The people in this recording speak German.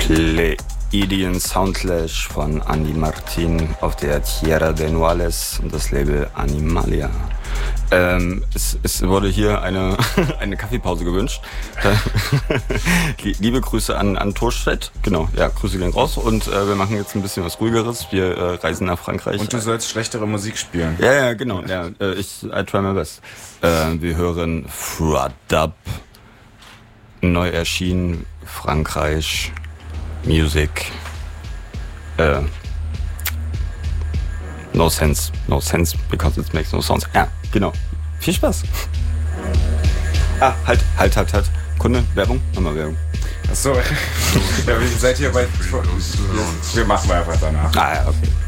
Pleiadian Soundclash von Andy Martin auf der Tierra de Nuales und das Label Animalia. Es wurde hier eine Kaffeepause gewünscht. Liebe Grüße an Thorstedt. Genau, ja, Grüße gehen raus. Und wir machen jetzt ein bisschen was Ruhigeres. Wir reisen nach Frankreich. Und du sollst schlechtere Musik spielen. Ja, genau. Ja, I try my best. Wir hören Fradab. Neu erschienen, Frankreich, Music. No sense because it makes no sense. Ja, genau. Viel Spaß. Halt. Kunde, Werbung? Nochmal Werbung. Achso, ja, wie seid ihr bei... Wir machen einfach danach. Ja, okay.